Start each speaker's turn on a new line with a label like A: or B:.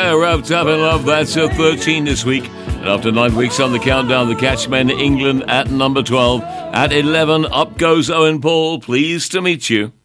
A: there, Wrapped Up in Love. That's at 13 this week. And after 9 weeks on the countdown, the Catchmen, England at number 12. At 11, up goes Owen Paul. Pleased to meet you.